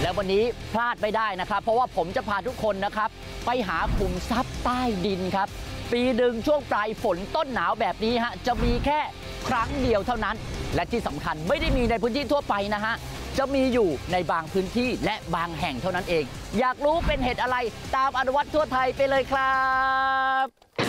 และวันนี้พลาดไม่ได้นะครับเพราะว่าผมจะพาทุกคนนะครับไปหาขุมทรัพย์ใต้ดินครับปีหนึ่งช่วงปลายฝนต้นหนาวแบบนี้ฮะจะมีแค่ครั้งเดียวเท่านั้นและที่สำคัญไม่ได้มีในพื้นที่ทั่วไปนะฮะจะมีอยู่ในบางพื้นที่และบางแห่งเท่านั้นเองอยากรู้เป็นเห็ดอะไรตามอนุวัฒน์ทั่วไทยไปเลยครับ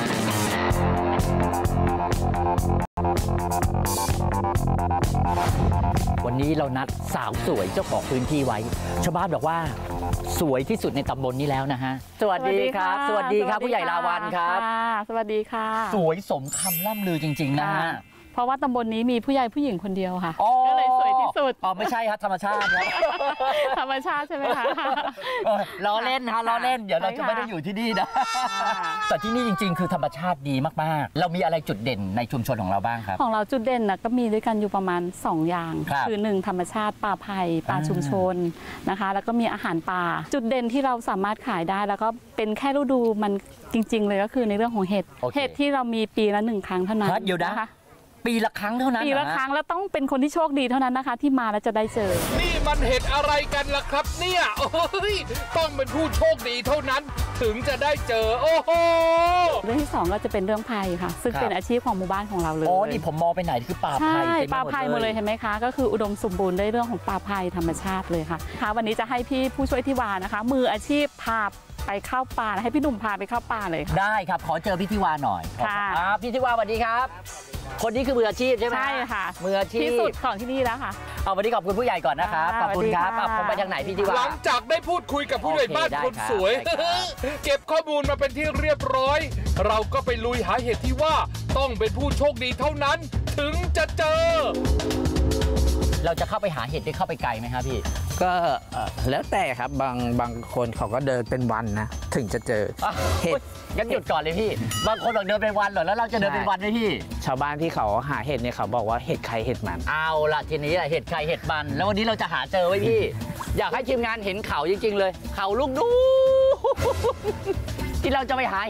วันนี้เรานัดสาวสวยเจ้าของพื้นที่ไว้ชาวบ้านบอกว่าสวยที่สุดในตำบลนี้แล้วนะฮะสวัสดีครับสวัสดีครับผู้ใหญ่ลาวันครับสวัสดีค่ะสวยสมคำล่ำลือจริงๆนะฮะเพราะว่าตำบลนี้มีผู้ใหญ่ผู้หญิงคนเดียวค่ะก็เลยสวยที่สุดอ๋อไม่ใช่ครับธรรมชาติครับธรรมชาติใช่ไหมคะล้อเล่นฮะล้อเล่นเดี๋ยวเราจะไม่ได้อยู่ที่นี่นะแต่ที่นี่จริงๆคือธรรมชาติดีมากๆเรามีอะไรจุดเด่นในชุมชนของเราบ้างครับของเราจุดเด่นนะก็มีด้วยกันอยู่ประมาณ2อย่างคือ1ธรรมชาติป่าไผ่ป่าชุมชนนะคะแล้วก็มีอาหารป่าจุดเด่นที่เราสามารถขายได้แล้วก็เป็นแค่ฤดูมันจริงๆเลยก็คือในเรื่องของเห็ดที่เรามีปีละ1ครั้งเท่านั้นนะคะปีละครั้งเท่านั้นปีละครั้งแล้วต้องเป็นคนที่โชคดีเท่านั้นนะคะที่มาแล้วจะได้เจอนี่มันเห็ดอะไรกันล่ะครับเนี่ยโอ้ยต้องเป็นผู้โชคดีเท่านั้นถึงจะได้เจอโอ้โหเรื่องที่2ก็จะเป็นเรื่องไผ่ค่ะซึ่งเป็นอาชีพของหมู่บ้านของเราเลยอ๋อนี่ผมมองไปไหนคือป่าไผ่ป่าไผ่หมดเลยเห็นไหมคะก็คืออุดมสมบูรณ์ด้วยเรื่องของป่าไผ่ธรรมชาติเลยค่ะวันนี้จะให้พี่ผู้ช่วยทิวานะคะมืออาชีพพาไปเข้าป่าให้พี่หนุ่มพาไปเข้าป่าเลยค่ะได้ครับขอเจอพี่ทิวาหน่อยค่ะพี่ทิวาสวัสดีครับคนนี้คือมืออาชีพใช่ไหมใช่ค่ะมืออาชีพที่สุดของที่นี่แล้วค่ะวันนี้ขอบคุณผู้ใหญ่ก่อนนะครับขอบคุณครับผมไปทางไหนพี่ทิวาหลังจากได้พูดคุยกับผู้ใหญ่บ้านคนสวยเก็บข้อมูลมาเป็นที่เรียบร้อยเราก็ไปลุยหาเห็ดที่ว่าต้องเป็นผู้โชคดีเท่านั้นถึงจะเจอเราจะเข้าไปหาเห็ดได้เข้าไปไกลไหมครับพี่ก็แล้วแต่ครับบางคนเขาก็เดินเป็นวันนะถึงจะเจอเห็ดงั้นหยุดก่อนเลยพี่บางคนบอกเดินเป็นวันเหรอแล้วเราจะเดินเป็นวันไหมพี่ชาวบ้านที่เขาหาเห็ดเนี่ยเขาบอกว่าเห็ดใครเห็ดมันเอาล่ะทีนี้เห็ดใครเห็ดมันแล้ววันนี้เราจะหาเจอไว้พี่อยากให้ทีมงานเห็นเขาจริงๆเลยเขาลูกดูที่เราจะไปหา